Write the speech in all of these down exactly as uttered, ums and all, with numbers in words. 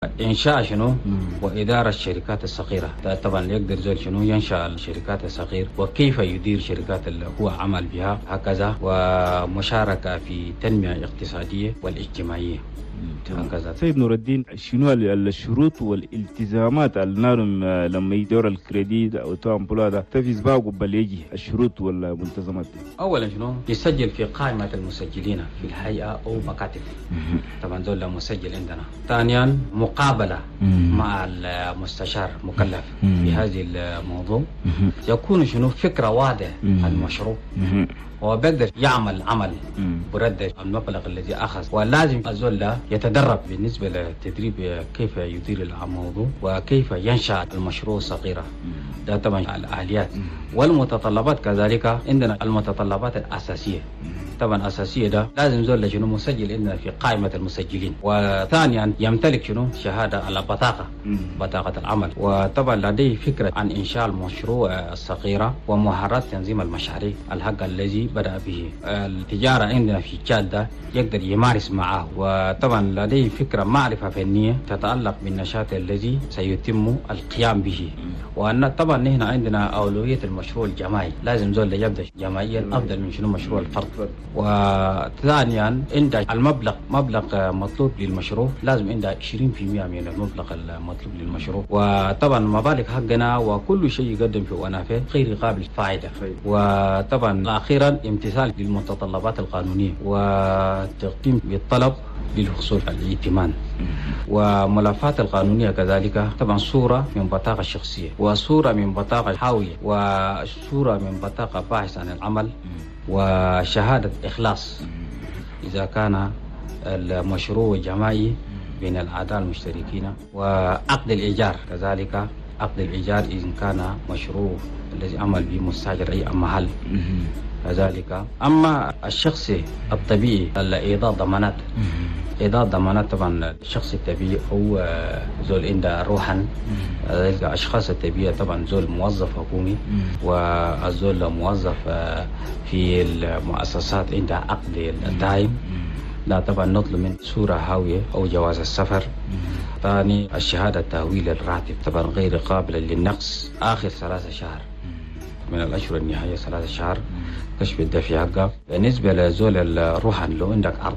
إنشاء شنو وإدارة الشركات الصغيرة. طبعا يقدر زول شنو ينشأ الشركات الصغيرة وكيف يدير شركات اللي هو عمل بها هكذا، ومشاركة في التنمية الاقتصادية والاجتماعية هكذا. سيد نور الدين، شنو الشروط والالتزامات النارم لما يدور الكريديت او تو امبلوا ده تفيز بقى قبل يجي الشروط والملتزمات دي؟ اولا شنو يسجل في قائمة المسجلين في الهيئة او مكاتب، طبعا دول مسجل عندنا. ثانيا مقابلة مع المستشار مكلف بهذه الموضوع، يكون شنو فكرة واضحة عن المشروع، وبقدر يعمل عمل برد المبلغ الذي أخذ. ولازم الزول يتدرب بالنسبة للتدريب كيف يدير الموضوع وكيف ينشأ المشروع صغيرة. ده طبعا الآليات والمتطلبات. كذلك عندنا المتطلبات الأساسية، طبعا أساسية ده لازم زول شنو مسجل عندنا في قائمة المسجلين. وثانيا يمتلك شنو شهادة على بطاقة بطاقة العمل، وطبعا لديه فكرة عن إنشاء المشروع الصغيرة ومهارات تنظيم المشاريع الحق الذي بدأ به. التجارة عندنا في تشاد ده يقدر يمارس معه، وطبعا لديه فكرة معرفة فنية تتعلق بالنشاط الذي سيتم القيام به. وأن طبعا هنا عندنا أولوية المشروع الجماعي، لازم زول يبدأ جماعيا أفضل من شنو مشروع الفرد. وثانيا عند المبلغ مبلغ مطلوب للمشروع لازم عندها عشرين بالمئة من المبلغ المطلوب للمشروع. وطبعا مبالغ حقنا وكل شيء يقدم في ونافه غير قابل فائدة. وطبعا أخيرا امتثال للمتطلبات القانونية وتقديم بالطلب للحصول على الائتمان، وملفات القانونية كذلك. طبعا صورة من بطاقة الشخصية، وصورة من بطاقة حاوية، وصورة من بطاقة باحث عن العمل، وشهادة إخلاص إذا كان المشروع جماعي بين الأعضاء المشتركين، وعقد الإيجار كذلك. عقد الإيجار إذا كان مشروع الذي عمل به مستأجر أي محل كذلك. أما الشخص الطبيعي الإيضاح ضمانات، إيضاح ضمانات طبعا الشخص الطبيعي هو زول عنده روحا. الأشخاص الطبيعية طبعا زول موظف حكومي، والزول موظف في المؤسسات عنده عقد الدائم. لا طبعا نطلب من صورة هاوية أو جواز السفر. ثاني الشهادة تهويل الراتب طبعا غير قابلة للنقص آخر ثلاثة شهر من الأشهر النهائية، ثلاثة شهر كشف الدفع حقه. بالنسبة لزول الروحان لو عندك عرض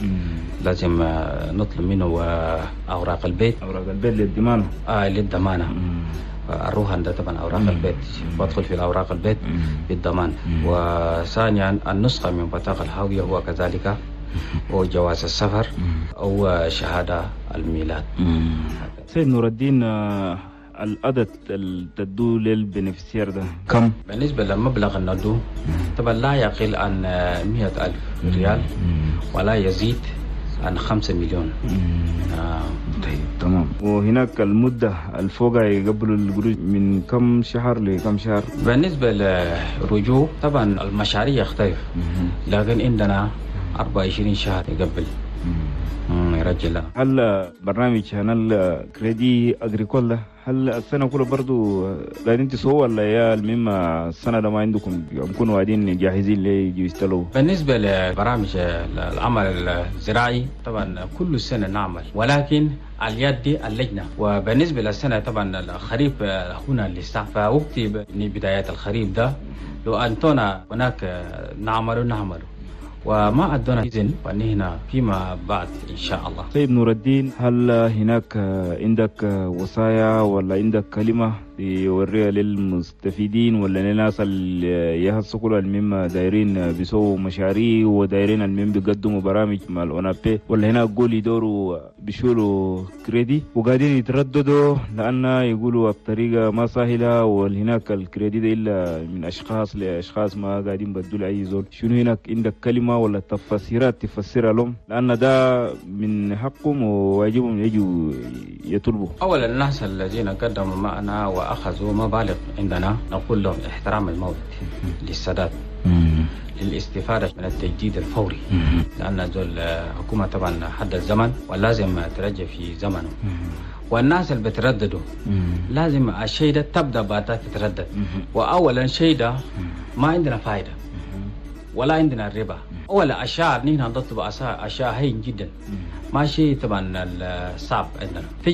لازم نطلب منه أوراق البيت. أوراق البيت للضمانة. آه للضمانة. الروحان ده طبعا أوراق مم. البيت بدخل في الأوراق البيت مم. بالضمان. مم. وثانيا النسخة من بطاقة الهوية هو كذلك، أو جواز السفر أو شهادة الميلاد. سيد نور الدين، العدد التدو للبنفسير ده كم؟ بالنسبة لمبلغ الندو طبعا لا يقل عن مئة ألف ريال ولا يزيد عن خمسة مليون. آه. طيب تمام. وهناك المدة الفوق يقبلوا القروض من كم شهر لكم شهر؟ بالنسبة للرجوع طبعا المشاريع يختلف، لكن عندنا أربعة وعشرين شهر يقبل يرجل. هل برنامج هنال كريدي أغريكولا هل السنة كلها برضو قاعدين تسووا ولا يا المهم السنة ده ما عندكم يكونوا قاعدين جاهزين ليجوا يستلوا؟ بالنسبة لبرامج العمل الزراعي طبعا كل سنة نعمل، ولكن اليد اللجنة. وبالنسبة للسنة طبعا الخريف هنا لسه، فوقت بداية الخريف ده لو أنتونا هناك نعمل نعمل وما أدونا إذن ونهنا فيما بعد إن شاء الله. سيد نور الدين، هل هناك عندك وصايا ولا عندك كلمة يوريها للمستفيدين ولا للناس اللي يهصقوا المهم دايرين بيسووا مشاريع ودايرين المهم بيقدموا برامج مع الأونابي، ولا هنا أقول يدوروا بيشولوا كريدي وقاعدين يترددوا لأن يقولوا الطريقة ما سهلة وهناك الكريدي ده إلا من أشخاص لأشخاص ما قاعدين بدوا لأي زول؟ شنو هناك عندك كلمة ولا تفسيرات تفسرها لهم لأن ده من حقهم وواجبهم يجوا يطلبوا؟ أولا الناس الذين قدموا معنا وأخذوا مبالغ عندنا نقول لهم احترام الموت للسداد، للاستفادة من التجديد الفوري، لأن ذول الحكومة طبعا حد الزمن ولازم ترجع في زمنه. والناس اللي بترددوا لازم الشيء ده تبدأ بعد تتردد. وأولا شيء ده ما عندنا فائدة ولا عندنا الربا ولا أشياء نحن نطلب أشياء هين جدا، ما شيء طبعا الصعب عندنا.